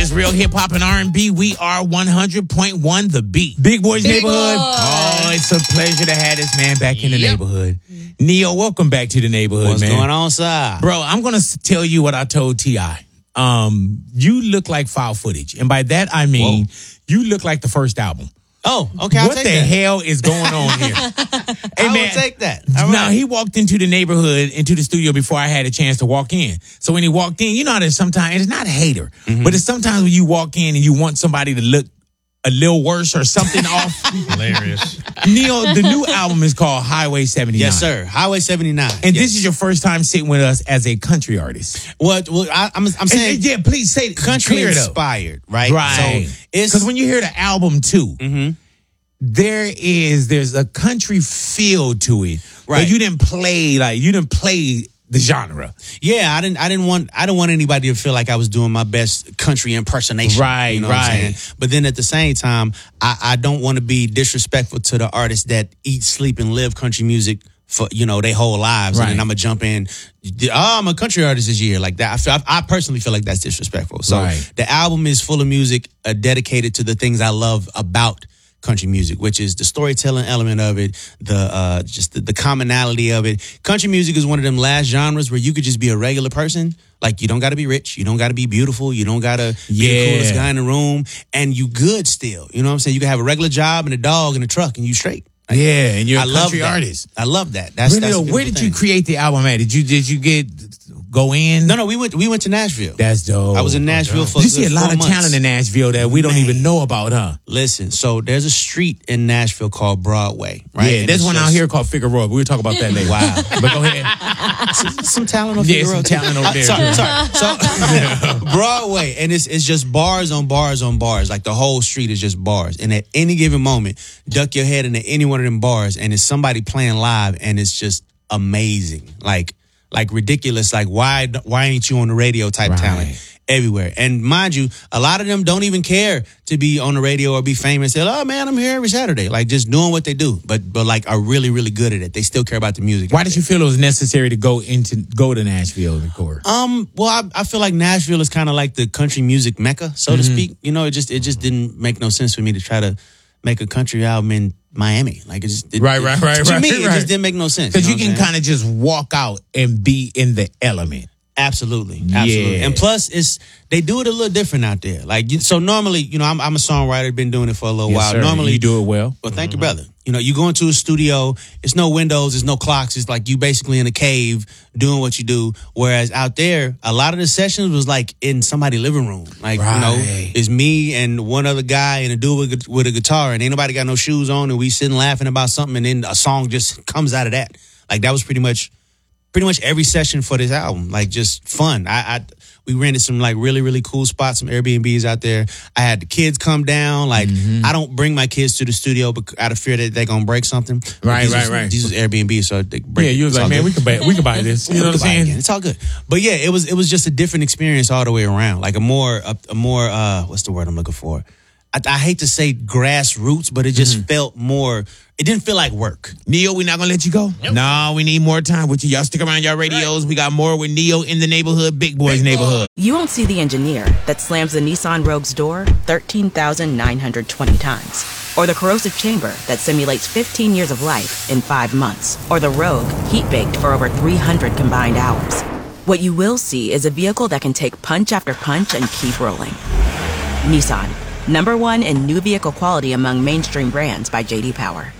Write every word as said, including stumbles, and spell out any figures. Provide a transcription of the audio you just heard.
That's real hip hop and R and B. We are one hundred point one The Beat. Big Boys Big Neighborhood. Boy. Oh, it's a pleasure to have this man back in the Yep. neighborhood. Neo, welcome back to the neighborhood, What's man. going on, sir? Bro, I'm going to tell you what I told T I Um, you look like foul footage. And by that, I mean, Whoa. you look like the first album. Oh, okay. I'll what take the that. hell is going on here? Hey, I man, will take that. All Now, right. he walked into the neighborhood, into the studio before I had a chance to walk in. So when he walked in, you know how there's sometimes, it's not a hater, Mm-hmm. but it's sometimes when you walk in and you want somebody to look a little worse or something off. Hilarious. Neil, the new album is called Highway seventy-nine. Yes, sir. Highway seventy-nine. And yes. this is your first time sitting with us as a country artist. what? Well, I, I'm, I'm And- saying and yeah, please say country clear it up. inspired, right? Right. So it's Because when you hear the album too, Mhm. there is there's a country feel to it. Right. But you didn't play like you didn't play the genre. yeah. I didn't. I didn't want. I didn't want anybody to feel like I was doing my best country impersonation. Right, You know what I'm right. saying? But then at the same time, I, I don't want to be disrespectful to the artists that eat, sleep, and live country music for you know their whole lives, Right. and then I'm gonna jump in. Oh, I'm a country artist this year, like that. I, feel, I, I personally feel like that's disrespectful. So Right. the album is full of music uh, dedicated to the things I love about country music, which is the storytelling element of it, the uh, just the, the commonality of it. Country music is one of them last genres where you could just be a regular person. Like, you don't got to be rich, you don't got to be beautiful, you don't got to be Yeah. the coolest guy in the room, and you good still. You know what I'm saying? You can have a regular job and a dog and a truck, and you straight. Like, Yeah, and you're a I love country that. artist. I love that. That's, Really, that's a though, where beautiful did you thing. create the album at? Did you did you get go in? No, no, we went. We went to Nashville. That's dope. I was in Nashville for. You good see a lot four of months. talent in Nashville that we don't Man. even know about, huh? Listen, so there's a street in Nashville called Broadway, right? Yeah, And there's it's one out just- here called Figueroa. We'll talk about that later. Wow. But go ahead. some, some talent on Yeah, Figueroa, some too. talent over there. Uh, sorry, sorry. So Broadway, and it's it's just bars on bars on bars. Like the whole street is just bars. And at any given moment, duck your head into any one of them bars, and it's somebody playing live, and it's just amazing. Like like ridiculous. Like why why ain't you on the radio type Right. talent everywhere? And mind you, a lot of them don't even care to be on the radio or be famous. They're like, oh man, I'm here every Saturday. Like just doing what they do, but but like are really really good at it. They still care about the music. Why did you feel it was necessary to go into go to Nashville and record? Um, well, I, I feel like Nashville is kind of like the country music mecca, so to speak. You know, it just it just didn't make no sense for me to try to make a country album in Miami. Like it just it, Right, it- right, right, To right, me, it right. just didn't make no sense. Because you, know can what I'm kind of just walk out and be in the element. Absolutely, absolutely. Yeah. And plus, it's they do it a little different out there. Like you, so, normally, you know, I'm, I'm a songwriter, been doing it for a little Yes, while. sir. Normally, you do it well. Well, thank you, brother. You know, you go into a studio, it's no windows, it's no clocks. It's like you basically in a cave doing what you do. Whereas out there, a lot of the sessions was like in somebody's living room. Like, you know, Right. it's me and one other guy and a dude with, with a guitar, and ain't nobody got no shoes on, and we sitting laughing about something, and then a song just comes out of that. Like, that was pretty much pretty much every session for this album. Like, just fun. I, I we rented some like really really cool spots, some Airbnbs out there. I had the kids come down. Like, Mm-hmm. I don't bring my kids to the studio bec- out of fear that they're gonna break something. But Right, these right, was, right. These was Airbnb, so they break. Yeah, you was it's like, all man, good. we could buy we could buy this. You know what I'm We could buy it saying? again. It's all good. But yeah, it was it was just a different experience all the way around. Like a more a, a more uh what's the word I'm looking for? I, I hate to say grassroots, but it just Mm-hmm. felt more. It didn't feel like work. Neo, we not gonna let you go. No, we need more time with you. Y'all stick around y'all radios. We got more with Neo in the neighborhood, Big Boys neighborhood. You won't see the engineer that slams the Nissan Rogue's door thirteen thousand nine hundred twenty times. Or the corrosive chamber that simulates fifteen years of life in five months. Or the Rogue heat-baked for over three hundred combined hours. What you will see is a vehicle that can take punch after punch and keep rolling. Nissan, number one in new vehicle quality among mainstream brands by J D Power.